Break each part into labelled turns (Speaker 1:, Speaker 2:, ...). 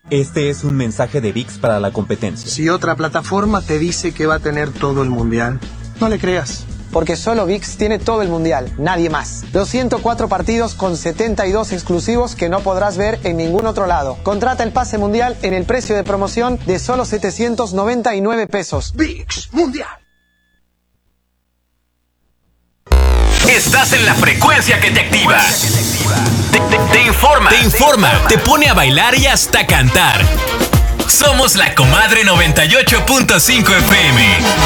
Speaker 1: Este es un mensaje de ViX para la competencia.
Speaker 2: Si otra plataforma te dice que va a tener todo el mundial, no le creas.
Speaker 3: Porque solo ViX tiene todo el mundial, nadie más. Los 104 partidos con 72 exclusivos que no podrás ver en ningún otro lado. Contrata el pase mundial en el precio de promoción de solo 799 pesos.
Speaker 2: ViX Mundial.
Speaker 4: Estás en la frecuencia que te activa. Te informa, te pone a bailar y hasta cantar. Somos la Comadre 98.5 FM.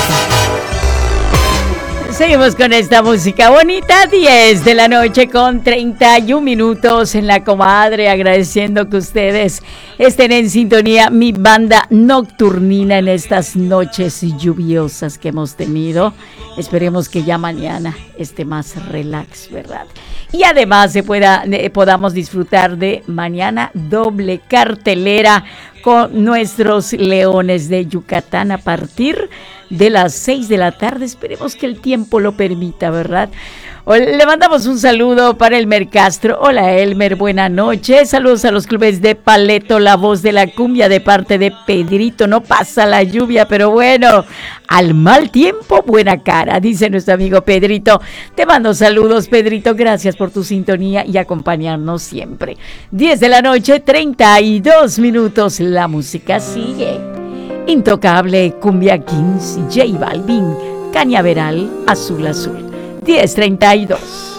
Speaker 5: Seguimos con esta música bonita, 10 de la noche con 31 minutos en La Comadre, agradeciendo que ustedes estén en sintonía, mi banda nocturnina en estas noches lluviosas que hemos tenido. Esperemos que ya mañana esté más relax, ¿verdad? Y además podamos disfrutar de mañana doble cartelera con nuestros Leones de Yucatán a partir de las 6 de la tarde. Esperemos que el tiempo lo permita, ¿verdad? Le mandamos un saludo para Elmer Castro. Hola Elmer, buena noche. Saludos a los clubes de Paleto, la voz de la cumbia de parte de Pedrito. No pasa la lluvia, pero bueno, al mal tiempo, buena cara, dice nuestro amigo Pedrito. Te mando saludos, Pedrito. Gracias por tu sintonía y acompañarnos siempre. 10 de la noche, 32 minutos. La música sigue. Intocable, Cumbia Kings, J Balvin, Cañaveral, Azul Azul. 10:32.